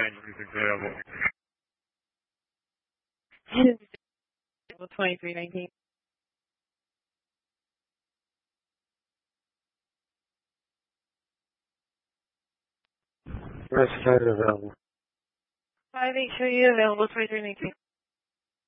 is available. 2319. Rest side available. 5 8 show you available 2319.